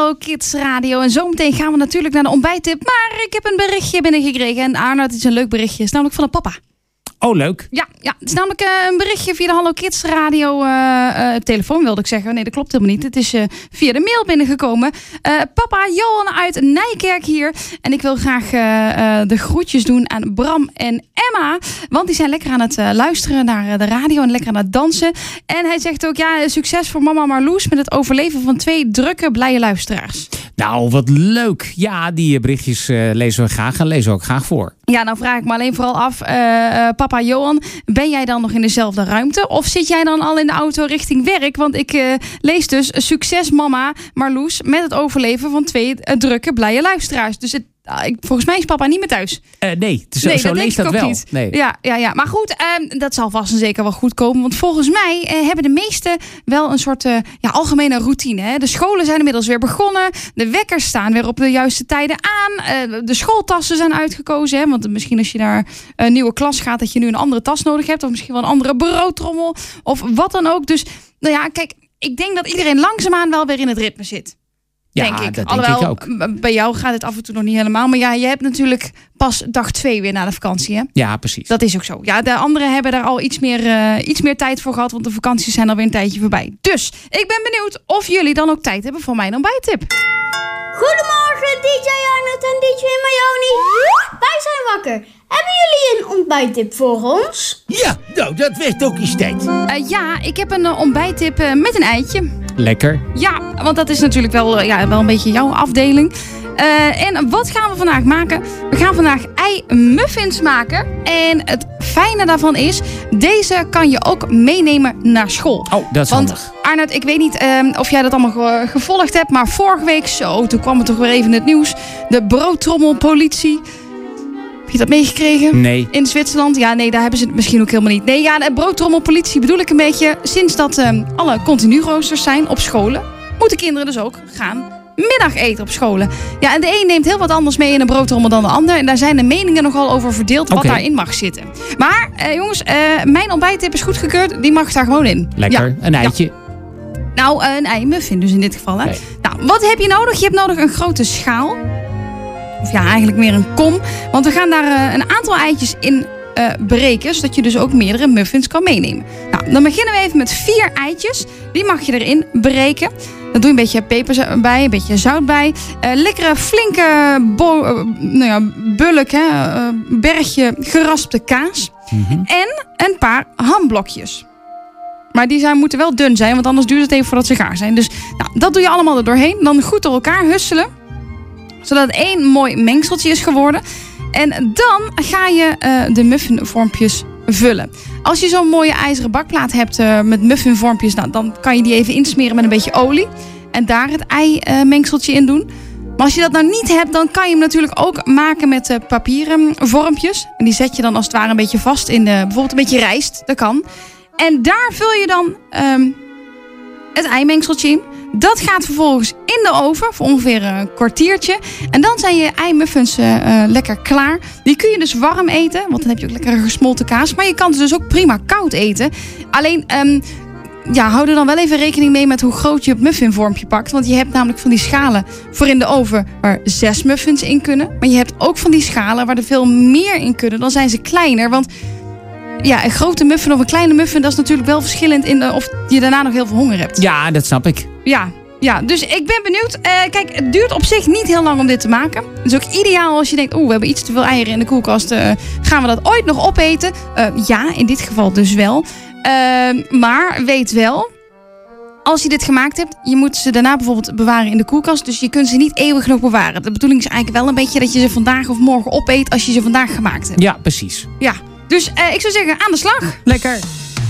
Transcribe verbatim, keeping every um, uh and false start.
Hallo Kids Radio. En zometeen gaan we natuurlijk naar de ontbijttip. Maar ik heb een berichtje binnengekregen. En Arnoud, het is een leuk berichtje. Het is namelijk van een papa. Oh, leuk. Ja, ja, het is namelijk uh, een berichtje via de Hallo Kids Radio uh, uh, telefoon, wilde ik zeggen. Nee, dat klopt helemaal niet. Het is uh, via de mail binnengekomen. Uh, papa Johan uit Nijkerk hier. En ik wil graag uh, uh, de groetjes doen aan Bram en Emma. Want die zijn lekker aan het uh, luisteren naar uh, de radio en lekker aan het dansen. En hij zegt ook, ja, succes voor mama Marloes met het overleven van twee drukke, blije luisteraars. Nou, wat leuk. Ja, die berichtjes uh, lezen we graag en lezen we ook graag voor. Ja, nou vraag ik me alleen vooral af, uh, uh, papa Johan, ben jij dan nog in dezelfde ruimte? Of zit jij dan al in de auto richting werk? Want ik uh, lees dus, succes mama Marloes met het overleven van twee uh, drukke, blije luisteraars. Dus het, uh, ik, volgens mij is papa niet meer thuis. Uh, nee, zo, nee, zo dat leest dat wel. Niet. Nee. Ja, ja, ja, maar goed, uh, dat zal vast en zeker wel goed komen. Want volgens mij uh, hebben de meesten wel een soort uh, ja, algemene routine. Hè? De scholen zijn inmiddels weer begonnen. De wekkers staan weer op de juiste tijden aan. Uh, de schooltassen zijn uitgekozen. Hè? Want misschien als je naar een nieuwe klas gaat, dat je nu een andere tas nodig hebt. Of misschien wel een andere broodtrommel. Of wat dan ook. Dus nou ja, kijk, ik denk dat iedereen langzaamaan wel weer in het ritme zit. Ja, denk ik. dat Alhoewel, denk ik ook. Bij jou gaat het af en toe nog niet helemaal. Maar ja, je hebt natuurlijk pas dag twee weer na de vakantie. Hè? Ja, precies. Dat is ook zo. Ja, de anderen hebben daar al iets meer, uh, iets meer tijd voor gehad. Want de vakanties zijn alweer een tijdje voorbij. Dus ik ben benieuwd of jullie dan ook tijd hebben voor mijn ontbijttip. Goedemorgen, D J Arnold en D J Mayoni. Wij zijn wakker. Hebben jullie een ontbijttip voor ons? Ja, nou, dat werd ook eens tijd. Uh, ja, ik heb een uh, ontbijttip uh, met een eitje. Lekker. Ja, want dat is natuurlijk wel, uh, ja, wel een beetje jouw afdeling. Uh, en wat gaan we vandaag maken? We gaan vandaag ei-muffins maken. En het fijne daarvan is, deze kan je ook meenemen naar school. Oh, dat is Want, handig. Arnoud, ik weet niet uh, of jij dat allemaal ge- gevolgd hebt. Maar vorige week, zo, toen kwam het toch weer even in het nieuws. De broodtrommelpolitie. Heb je dat meegekregen? Nee. In Zwitserland? Ja, nee, daar hebben ze het misschien ook helemaal niet. Nee, ja, de broodtrommelpolitie bedoel ik een beetje. Sinds dat uh, alle continu-roosters zijn op scholen, moeten kinderen dus ook gaan middageten op scholen. Ja, en de een neemt heel wat anders mee in een broodtrommel dan de ander. En daar zijn de meningen nogal over verdeeld wat okay. daarin mag zitten. Maar, uh, jongens, uh, mijn ontbijttip is goedgekeurd. Die mag daar gewoon in. Lekker, ja. Een eitje. Ja. Nou, uh, een ei-muffin dus in dit geval. Hè? Okay. Nou, wat heb je nodig? Je hebt nodig een grote schaal. Of ja, eigenlijk meer een kom. Want we gaan daar uh, een aantal eitjes in uh, breken. Zodat je dus ook meerdere muffins kan meenemen. Nou, dan beginnen we even met vier eitjes. Die mag je erin breken. Dan doe je een beetje peper bij, een beetje zout bij. Uh, lekkere, flinke bo- uh, nou ja, bulk, hè? Uh, bergje geraspte kaas. Mm-hmm. En een paar hamblokjes. Maar die zijn, moeten wel dun zijn, want anders duurt het even voordat ze gaar zijn. Dus nou, dat doe je allemaal er doorheen. Dan goed door elkaar husselen. Zodat het één mooi mengseltje is geworden. En dan ga je uh, de muffinvormpjes vullen. Als je zo'n mooie ijzeren bakplaat hebt uh, met muffinvormpjes, nou, dan kan je die even insmeren met een beetje olie. En daar het ei-mengseltje uh, in doen. Maar als je dat nou niet hebt, dan kan je hem natuurlijk ook maken met uh, papieren vormpjes. En die zet je dan als het ware een beetje vast in de, bijvoorbeeld een beetje rijst. Dat kan. En daar vul je dan um, het eimengseltje in. Dat gaat vervolgens in de oven voor ongeveer een kwartiertje. En dan zijn je eimuffins uh, uh, lekker klaar. Die kun je dus warm eten, want dan heb je ook lekkere gesmolten kaas. Maar je kan ze dus ook prima koud eten. Alleen, um, ja, hou er dan wel even rekening mee met hoe groot je het muffinvormpje pakt. Want je hebt namelijk van die schalen voor in de oven waar zes muffins in kunnen. Maar je hebt ook van die schalen waar er veel meer in kunnen. Dan zijn ze kleiner, want ja, een grote muffin of een kleine muffin, dat is natuurlijk wel verschillend in de, of je daarna nog heel veel honger hebt. Ja, dat snap ik. Ja, ja, dus ik ben benieuwd. Uh, kijk, het duurt op zich niet heel lang om dit te maken. Het is ook ideaal als je denkt, oeh, we hebben iets te veel eieren in de koelkast. Uh, gaan we dat ooit nog opeten? Uh, ja, in dit geval dus wel. Uh, maar weet wel, als je dit gemaakt hebt, je moet ze daarna bijvoorbeeld bewaren in de koelkast. Dus je kunt ze niet eeuwig nog bewaren. De bedoeling is eigenlijk wel een beetje dat je ze vandaag of morgen opeet als je ze vandaag gemaakt hebt. Ja, precies. Ja. Dus uh, ik zou zeggen, aan de slag. Lekker.